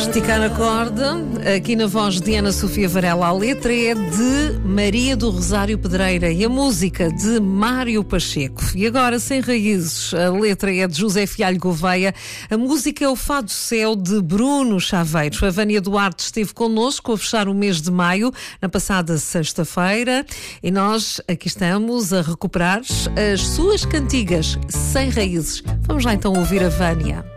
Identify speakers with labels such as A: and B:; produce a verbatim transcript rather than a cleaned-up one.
A: Esticar a corda, aqui na voz de Ana Sofia Varela. A letra é de Maria do Rosário Pedreira e a música de Mário Pacheco. E agora, Sem Raízes, a letra é de José Fialho Gouveia, a música é o Fado Céu de Bruno Chaveiros. A Vânia Duarte esteve connosco a fechar o mês de maio, na passada sexta-feira, e nós aqui estamos a recuperar as suas cantigas Sem Raízes. Vamos lá então ouvir a Vânia.